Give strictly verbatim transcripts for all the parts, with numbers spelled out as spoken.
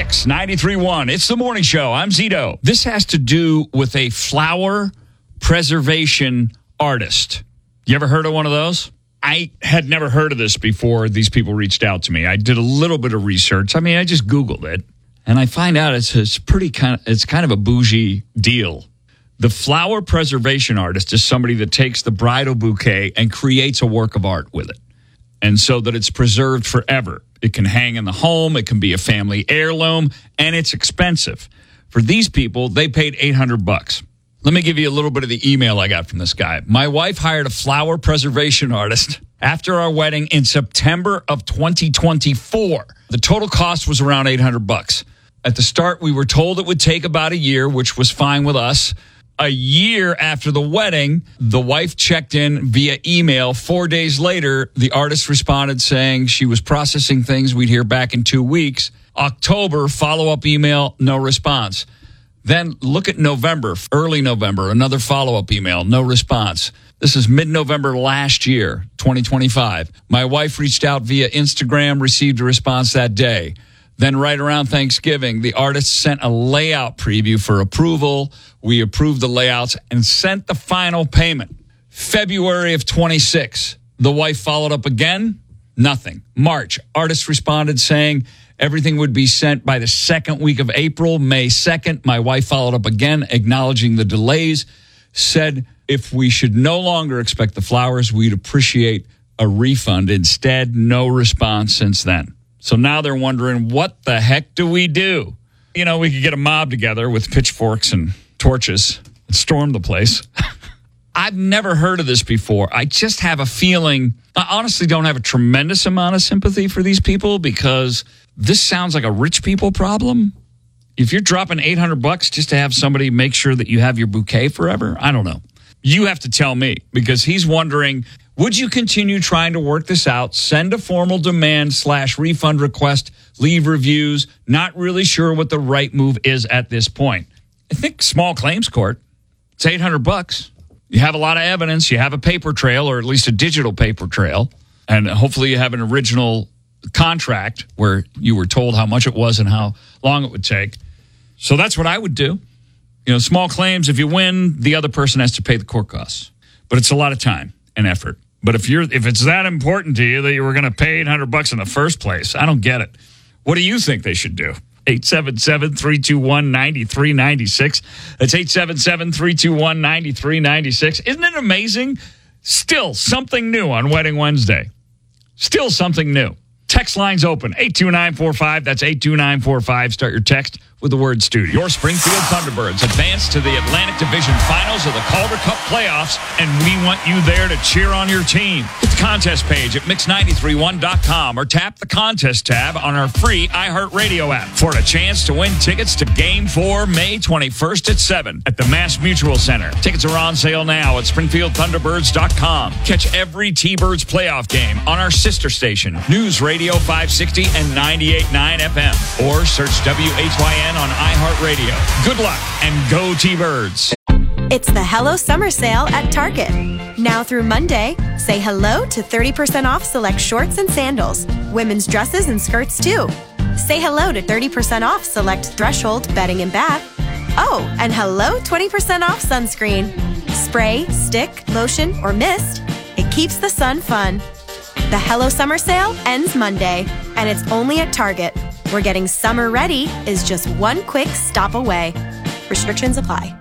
Mix ninety-three point one. It's the morning show. I'm Zito. This has to do with a flower preservation artist. You ever heard of one of those? I had never heard of this before these people reached out to me. I did a little bit of research. I mean, I just Googled it, and I find out it's, it's pretty kind of, it's kind of a bougie deal. The flower preservation artist is somebody that takes the bridal bouquet and creates a work of art with it, and so that it's preserved forever. It can hang in the home. It can be a family heirloom, and it's expensive. For these people, they paid eight hundred bucks. Let me give you a little bit of the email I got from this guy. My wife hired a flower preservation artist after our wedding in September of twenty twenty-four. The total cost was around eight hundred bucks. At the start, we were told it would take about a year, which was fine with us. A year after the wedding, the wife checked in via email. Four days later, the artist responded saying she was processing things. We'd hear back in two weeks. October, follow-up email, no response. Then look at November, early November, another follow-up email, no response. This is mid-November last year, twenty twenty-five. My wife reached out via Instagram, received a response that day. Then right around Thanksgiving, the artist sent a layout preview for approval. We approved the layouts and sent the final payment. February of twenty-six, the wife followed up again, nothing. March, artist responded saying everything would be sent by the second week of April, May second. My wife followed up again, acknowledging the delays, said if we should no longer expect the flowers, we'd appreciate a refund. Instead, no response since then. So now they're wondering, what the heck do we do? You know, we could get a mob together with pitchforks and torches and storm the place. I've never heard of this before. I just have a feeling, I honestly don't have a tremendous amount of sympathy for these people because this sounds like a rich people problem. If you're dropping eight hundred bucks just to have somebody make sure that you have your bouquet forever, I don't know. You have to tell me, because he's wondering, would you continue trying to work this out? Send a formal demand slash refund request, leave reviews. Not really sure what the right move is at this point. I think small claims court, it's eight hundred bucks. You have a lot of evidence. You have a paper trail, or at least a digital paper trail. And hopefully you have an original contract where you were told how much it was and how long it would take. So that's what I would do. You know, small claims, if you win, the other person has to pay the court costs. But it's a lot of time and effort. But if you're if it's that important to you that you were going to pay eight hundred bucks in the first place, I don't get it. What do you think they should do? eight seven seven, three two one, nine three nine six. That's eight seven seven, three two one, nine three nine six. Isn't it amazing? Still something new on Wedding Wednesday. Still something new. Text line's open, eight two nine four five. That's eight two nine four five. Start your text with the word studio. Your Springfield Thunderbirds advance to the Atlantic Division Finals of the Calder Cup playoffs, and we want you there to cheer on your team. Hit the contest page at mix nine three one dot com or tap the contest tab on our free iHeartRadio app for a chance to win tickets to Game four, May twenty-first at seven at the Mass Mutual Center. Tickets are on sale now at springfield thunderbirds dot com. Catch every T-Birds playoff game on our sister station, News Radio five sixty and ninety-eight point nine F M, or search W H Y N on iHeartRadio. Good luck and go T-Birds. It's the Hello Summer Sale at Target. Now through Monday, say hello to thirty percent off select shorts and sandals, women's dresses and skirts too. Say hello to thirty percent off select Threshold bedding and bath. Oh, and hello twenty percent off sunscreen. Spray, stick, lotion, or mist. It keeps the sun fun. The Hello Summer Sale ends Monday, and it's only at Target, where getting summer ready is just one quick stop away. Restrictions apply.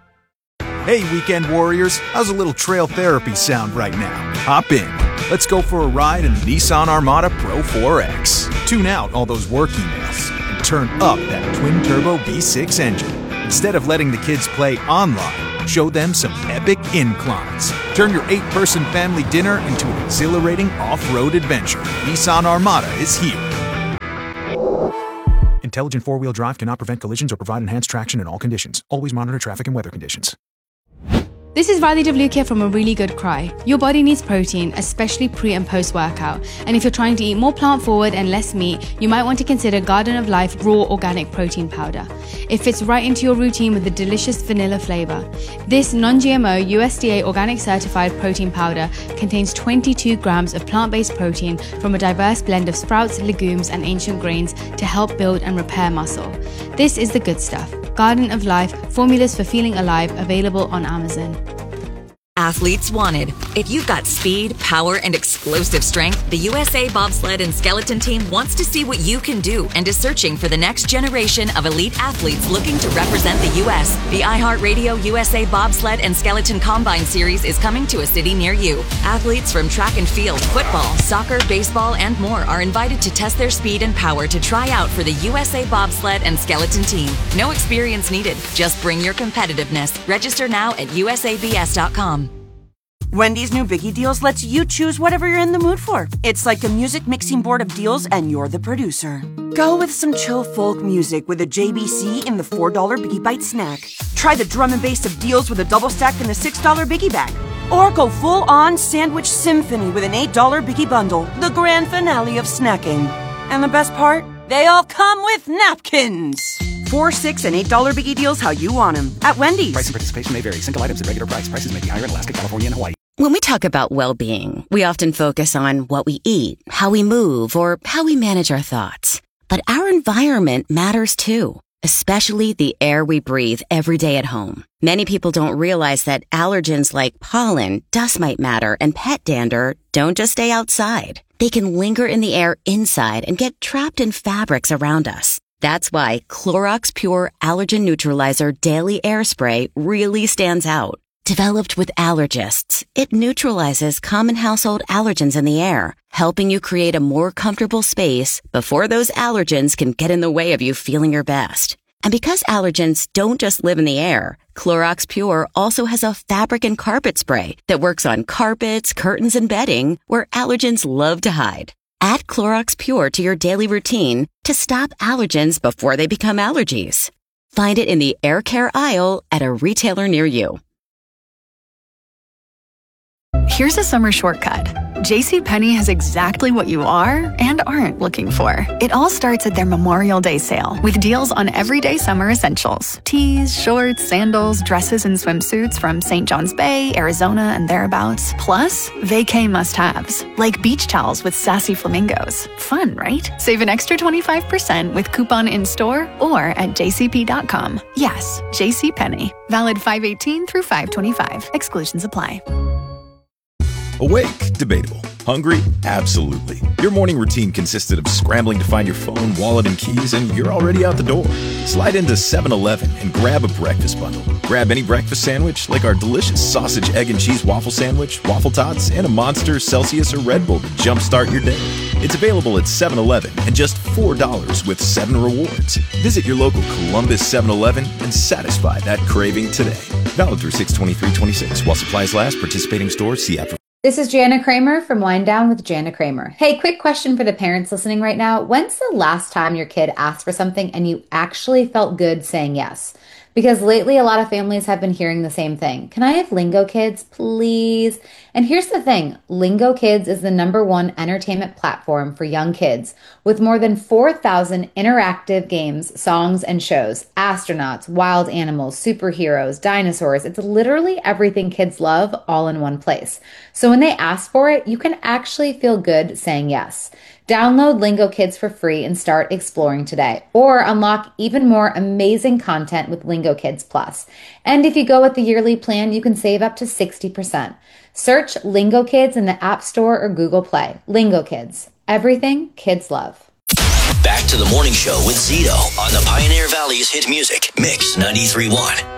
Hey, weekend warriors, how's a little trail therapy sound right now? Hop in. Let's go for a ride in the Nissan Armada Pro four X. Tune out all those work emails and turn up that twin-turbo V six engine. Instead of letting the kids play online, show them some epic inclines. Turn your eight-person family dinner into an exhilarating off-road adventure. Nissan Armada is here. Intelligent four-wheel drive cannot prevent collisions or provide enhanced traction in all conditions. Always monitor traffic and weather conditions. This is Riley Devlukia from A Really Good Cry. Your body needs protein, especially pre and post workout. And if you're trying to eat more plant forward and less meat, you might want to consider Garden of Life Raw Organic Protein Powder. It fits right into your routine with a delicious vanilla flavor. This non-G M O U S D A organic certified protein powder contains twenty-two grams of plant-based protein from a diverse blend of sprouts, legumes, and ancient grains to help build and repair muscle. This is the good stuff. Garden of Life, formulas for feeling alive, available on Amazon. Athletes wanted. If you've got speed, power, and explosive strength, the U S A Bobsled and Skeleton Team wants to see what you can do and is searching for the next generation of elite athletes looking to represent the U S. The iHeartRadio U S A Bobsled and Skeleton Combine Series is coming to a city near you. Athletes from track and field, football, soccer, baseball, and more are invited to test their speed and power to try out for the U S A Bobsled and Skeleton Team. No experience needed. Just bring your competitiveness. Register now at U S A B S dot com. Wendy's new Biggie Deals lets you choose whatever you're in the mood for. It's like a music mixing board of deals and you're the producer. Go with some chill folk music with a J B C in the four dollar Biggie Bite snack. Try the drum and bass of deals with a double stack in the six dollar Biggie Bag. Or go full-on sandwich symphony with an eight dollar Biggie Bundle, the grand finale of snacking. And the best part? They all come with napkins. Four, six, and eight dollar Biggie Deals how you want them at Wendy's. Price and participation may vary. Single items at regular price. Prices may be higher in Alaska, California, and Hawaii. When we talk about well-being, we often focus on what we eat, how we move, or how we manage our thoughts. But our environment matters too, especially the air we breathe every day at home. Many people don't realize that allergens like pollen, dust mite matter, and pet dander don't just stay outside. They can linger in the air inside and get trapped in fabrics around us. That's why Clorox Pure Allergen Neutralizer Daily Air Spray really stands out. Developed with allergists, it neutralizes common household allergens in the air, helping you create a more comfortable space before those allergens can get in the way of you feeling your best. And because allergens don't just live in the air, Clorox Pure also has a fabric and carpet spray that works on carpets, curtains, and bedding where allergens love to hide. Add Clorox Pure to your daily routine to stop allergens before they become allergies. Find it in the air care aisle at a retailer near you. Here's a summer shortcut. JCPenney has exactly what you are and aren't looking for. It all starts at their Memorial Day sale with deals on everyday summer essentials. Tees, shorts, sandals, dresses, and swimsuits from Saint John's Bay, Arizona, and thereabouts. Plus, vacay must-haves, like beach towels with sassy flamingos. Fun, right? Save an extra twenty-five percent with coupon in-store or at j c p dot com. Yes, JCPenney. Valid five eighteen through five twenty-five. Exclusions apply. Awake? Debatable. Hungry? Absolutely. Your morning routine consisted of scrambling to find your phone, wallet, and keys, and you're already out the door. Slide into seven eleven and grab a breakfast bundle. Grab any breakfast sandwich, like our delicious sausage, egg, and cheese waffle sandwich, waffle tots, and a Monster, Celsius, or Red Bull to jumpstart your day. It's available at seven eleven and just four dollars with seven rewards. Visit your local Columbus seven eleven and satisfy that craving today. Valid through six twenty-three twenty-six. While supplies last, participating stores, see app for. This is Jana Kramer from Wind Down with Jana Kramer. Hey, quick question for the parents listening right now. When's the last time your kid asked for something and you actually felt good saying yes? Because lately a lot of families have been hearing the same thing. Can I have Lingo Kids, please? And here's the thing. Lingo Kids is the number one entertainment platform for young kids with more than four thousand interactive games, songs, and shows. Astronauts, wild animals, superheroes, dinosaurs. It's literally everything kids love all in one place. So when they ask for it, you can actually feel good saying yes. Download Lingo Kids for free and start exploring today, or unlock even more amazing content with Lingo Kids Plus. And if you go with the yearly plan, you can save up to sixty percent. Search Lingo Kids in the App Store or Google Play. Lingo Kids, everything kids love. Back to the morning show with Zito on the Pioneer Valley's hit music, Mix ninety-three point one.